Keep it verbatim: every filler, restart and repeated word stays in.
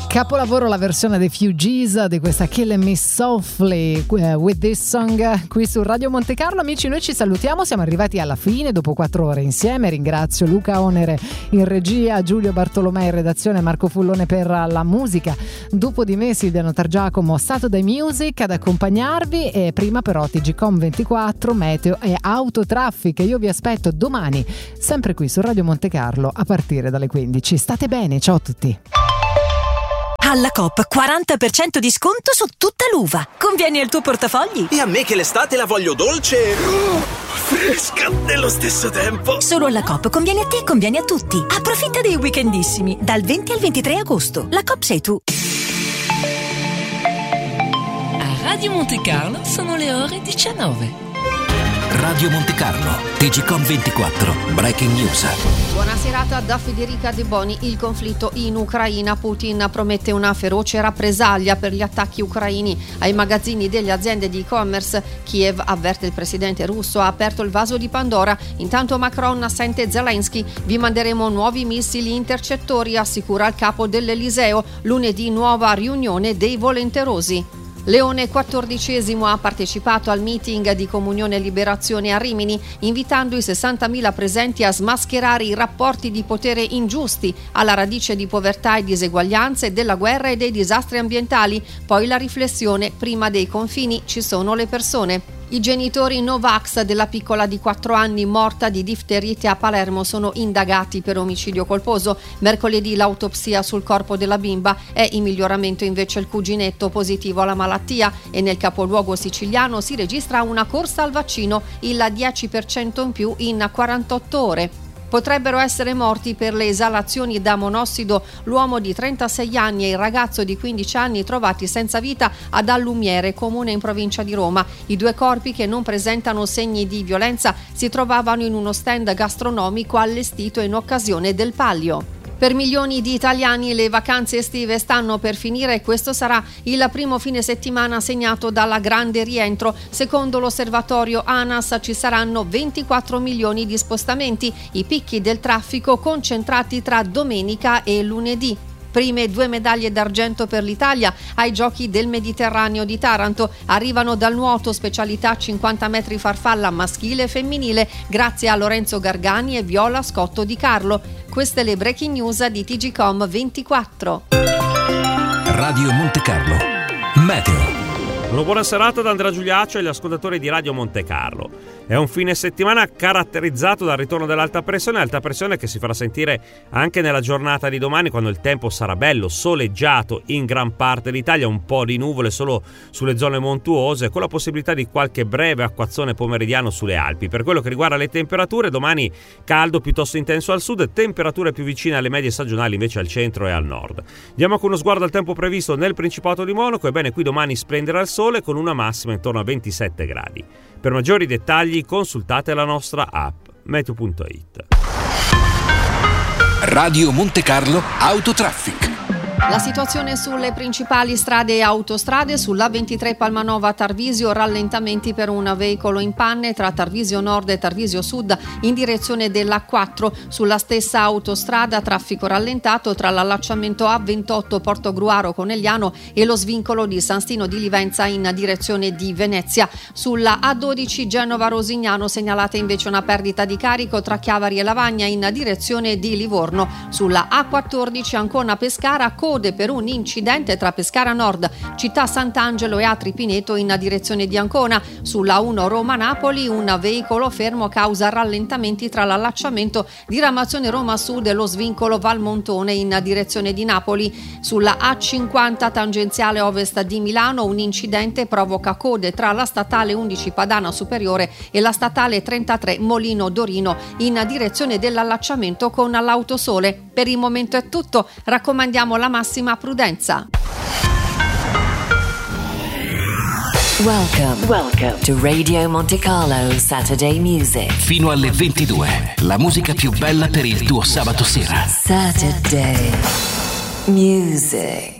Capolavoro la versione dei Fugees di questa Killing Me Softly uh, with this song qui su Radio Monte Carlo. Amici, noi ci salutiamo, siamo arrivati alla fine dopo quattro ore insieme. Ringrazio Luca Onere in regia, Giulio Bartolomei in redazione, Marco Fullone per la musica, dopo di me Silvia Notargiacomo, Saturday Music ad accompagnarvi, e prima però T G Com ventiquattro, Meteo e Autotraffic. Io vi aspetto domani sempre qui su Radio Monte Carlo a partire dalle quindici. State bene, ciao a tutti. Alla Coop quaranta per cento di sconto su tutta l'uva. Convieni al tuo portafogli. E a me che l'estate la voglio dolce, oh, fresca nello stesso tempo. Solo alla Coop conviene a te e conviene a tutti. Approfitta dei weekendissimi dal venti al ventitré agosto. La Coop sei tu. A Radio Monte Carlo sono le ore diciannove. Radio Monte Carlo, T G Com ventiquattro, Breaking News. Buona serata da Federica De Boni. Il conflitto in Ucraina. Putin promette una feroce rappresaglia per gli attacchi ucraini ai magazzini delle aziende di e-commerce. Kiev, avverte il presidente russo, ha aperto il vaso di Pandora. Intanto Macron assente Zelensky. Vi manderemo nuovi missili intercettori, assicura il capo dell'Eliseo. Lunedì nuova riunione dei volenterosi. Leone quattordicesimo ha partecipato al meeting di Comunione e Liberazione a Rimini, invitando i sessantamila presenti a smascherare i rapporti di potere ingiusti, alla radice di povertà e diseguaglianze, della guerra e dei disastri ambientali. Poi la riflessione: prima dei confini ci sono le persone. I genitori Novax della piccola di quattro anni morta di difterite a Palermo sono indagati per omicidio colposo. Mercoledì l'autopsia sul corpo della bimba. È in miglioramento invece il cuginetto positivo alla malattia, e nel capoluogo siciliano si registra una corsa al vaccino, il dieci per cento in più in quarantotto ore. Potrebbero essere morti per le esalazioni da monossido l'uomo di trentasei anni e il ragazzo di quindici anni trovati senza vita ad Allumiere, comune in provincia di Roma. I due corpi, che non presentano segni di violenza, si trovavano in uno stand gastronomico allestito in occasione del Palio. Per milioni di italiani le vacanze estive stanno per finire e questo sarà il primo fine settimana segnato dal grande rientro. Secondo l'osservatorio ANAS ci saranno ventiquattro milioni di spostamenti, i picchi del traffico concentrati tra domenica e lunedì. Prime due medaglie d'argento per l'Italia ai Giochi del Mediterraneo di Taranto arrivano dal nuoto, specialità cinquanta metri farfalla maschile e femminile, grazie a Lorenzo Gargani e Viola Scotto Di Carlo. Queste le breaking news di T G Com ventiquattro. Radio Monte Carlo, Meteo. Una buona serata da Andrea Giuliaccio e agli ascoltatori di Radio Monte Carlo. È un fine settimana caratterizzato dal ritorno dell'alta pressione, alta pressione che si farà sentire anche nella giornata di domani, quando il tempo sarà bello, soleggiato in gran parte d'Italia, un po' di nuvole solo sulle zone montuose, con la possibilità di qualche breve acquazzone pomeridiano sulle Alpi. Per quello che riguarda le temperature, domani caldo piuttosto intenso al sud, temperature più vicine alle medie stagionali invece al centro e al nord. Diamo anche uno sguardo al tempo previsto nel Principato di Monaco. Ebbene, qui domani splenderà il sole con una massima intorno a ventisette gradi. Per maggiori dettagli consultate la nostra app meteo punto it. Radio Monte Carlo Autotraffic. La situazione sulle principali strade e autostrade: sull'A ventitré Palmanova Tarvisio rallentamenti per un veicolo in panne tra Tarvisio Nord e Tarvisio Sud in direzione dell'A quattro. Sulla stessa autostrada traffico rallentato tra l'allacciamento A ventotto Portogruaro Conegliano e lo svincolo di San Stino di Livenza in direzione di Venezia. Sulla A dodici Genova Rosignano segnalata invece una perdita di carico tra Chiavari e Lavagna in direzione di Livorno. Sulla A quattordici Ancona Pescara code per un incidente tra Pescara Nord, Città Sant'Angelo e Atri Pineto in direzione di Ancona. Sulla uno Roma-Napoli un veicolo fermo causa rallentamenti tra l'allacciamento diramazione Roma Sud e lo svincolo Valmontone in direzione di Napoli. Sulla A cinquanta tangenziale ovest di Milano un incidente provoca code tra la statale undici Padana Superiore e la statale trentatré Molino Dorino in direzione dell'allacciamento con l'Autosole. Per il momento è tutto, raccomandiamo la massima prudenza. Welcome, welcome to Radio Monte Carlo Saturday Music. Fino alle ventidue, la musica più bella per il tuo sabato sera. Saturday Music.